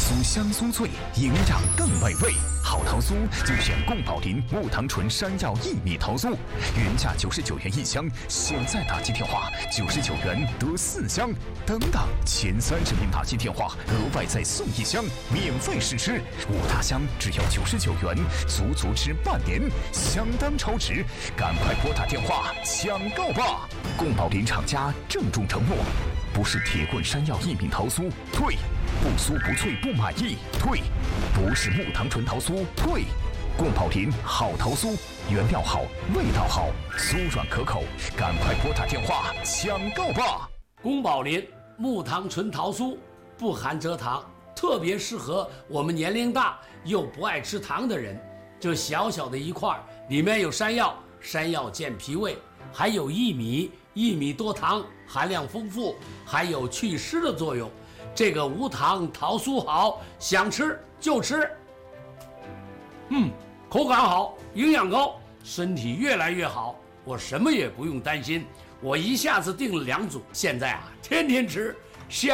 酥香酥脆，营养更美味。好桃酥就选宫保林木糖醇山药薏米桃酥，原价99元1箱，现在打击电话99元得4箱，等等前30名打击电话额外再送1箱，免费试吃，5大箱只要99元，足足吃半年，相当超值，赶快拨打电话抢购吧！宫保林厂家郑重承诺，不是铁棍山药薏米桃酥，退；不酥不脆不满意，退；不是木糖醇桃酥，退。宫保林好桃酥，原料好，味道好，酥软可口，赶快拨打电话抢购吧！ 宫保林木糖醇桃酥不含蔗糖，特别适合我们年龄大又不爱吃糖的人。这小小的一块，里面有山药，山药健脾胃，还有薏米，薏米多糖，含量丰富，还有祛湿的作用。这个无糖桃酥好，想吃就吃。口感好，营养高，身体越来越好，我什么也不用担心。我一下子订了2组，现在天天吃，